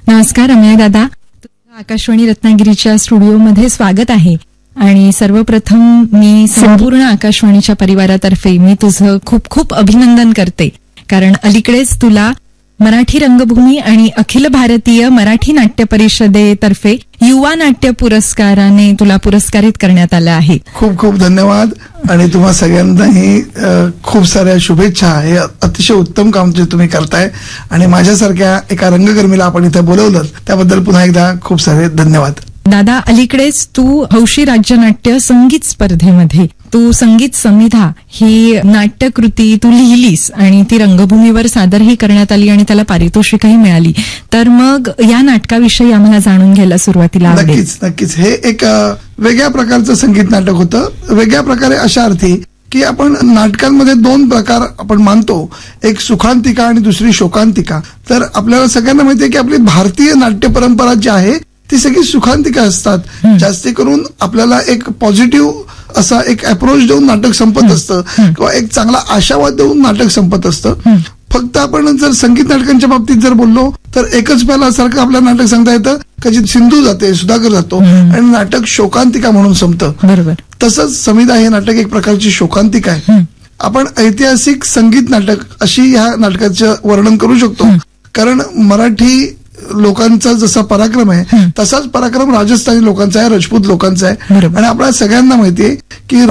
नमस्कार अमेय दादा, आकाशवाणी रत्नागिरीच्या स्टुडिओमध्ये स्वागत आहे. आणि सर्वप्रथम मी संपूर्ण आकाशवाणीच्या परिवारातर्फे मी तुझं खूप खूप अभिनंदन करते, कारण अलीकडेच तुला मराठी रंगभूमी आणि अखिल भारतीय मराठी नाट्य परिषदेतर्फे युवा नाट्य पुरस्काराने तुला पुरस्कारित करण्यात आलं आहे. खूप खूप धन्यवाद आणि तुम्हा सगळ्यांनाही खूप साऱ्या शुभेच्छा. हे अतिशय उत्तम काम जे तुम्ही करताय आणि माझ्यासारख्या एका रंगकर्मीला आपण इथे बोलवलं त्याबद्दल पुन्हा एकदा खूप सारे धन्यवाद. दादा, अलीकडेच तू हौशी राज्यनाट्य संगीत स्पर्धेमध्ये तू संगीत समिधा ही नाट्यकृती तू लिहिलीस आणि ती रंगभूमीवर सादरही करण्यात आली आणि त्याला पारितोषिकही मिळाली. तर मग या नाटकाविषयी आम्हाला जाणून घ्यायला सुरुवातीला आवडेल. नक्कीच हे एक वेगळ्या प्रकारचं संगीत नाटक होतं. वेगळ्या प्रकारे अशा अर्थी की आपण नाटकांमध्ये दोन प्रकार आपण मानतो, एक सुखांतिका आणि दुसरी शोकांतिका. तर आपल्याला सगळ्यांना माहिती आहे की आपली भारतीय नाट्य परंपरा जी आहे ती सगळी सुखांतिका असतात. जास्ती करून आपल्याला एक पॉझिटिव्ह असा एक अप्रोच देऊन नाटक संपत असतं किंवा एक चांगला आशावाद देऊन नाटक संपत असतं. फक्त आपण जर संगीत नाटकांच्या बाबतीत जर बोललो तर एकच पहिल्यासारखं आपलं नाटक सांगता येतं, कधी सिंधू जाते, सुधाकर जातो आणि नाटक शोकांतिका म्हणून संपतं. बरोबर. तसंच समिधा हे नाटक एक प्रकारची शोकांतिका आहे. आपण ऐतिहासिक संगीत नाटक अशी ह्या नाटकाचं वर्णन करू शकतो, कारण मराठी लोकांचा जसा पराक्रम आहे तसाच पराक्रम राजस्थानी लोकांचा आहे, राजपूत लोकांचा आहे. आणि आपल्याला सगळ्यांना माहितीये की